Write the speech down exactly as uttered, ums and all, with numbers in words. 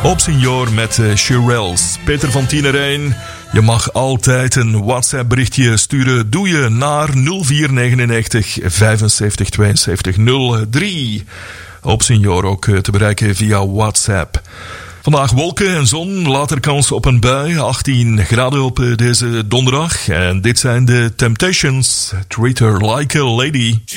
Op Senior met uh, Shirelles. Peter van Tienerijn. Je mag altijd een WhatsApp berichtje sturen. Doe je naar nul vier negenennegentig vijfenzeventig tweeënzeventig nul drie. Op Senior ook uh, te bereiken via WhatsApp. Vandaag wolken en zon, later kans op een bui. achttien graden op uh, deze donderdag. En dit zijn de Temptations. Treat her like a lady.